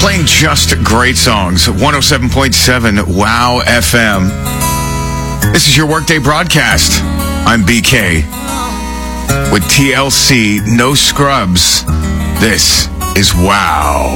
Playing just great songs. 107.7 WOW FM. This is your Workday broadcast. I'm BK. With TLC, no scrubs. This is WOW.